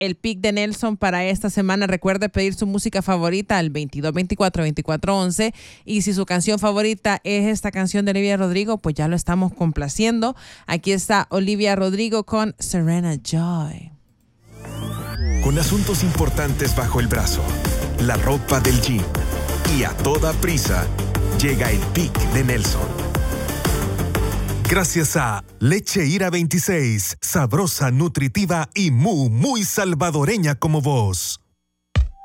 el pick de Nelson para esta semana. Recuerde pedir su música favorita al 2224-2411. Y si su canción favorita es esta canción de Olivia Rodrigo, pues ya lo estamos complaciendo. Aquí está Olivia Rodrigo con Serena Joy. Con asuntos importantes bajo el brazo, la ropa del gym y a toda prisa, llega el pick de Nelson. Gracias a Leche Ira 26, sabrosa, nutritiva y muy salvadoreña como vos.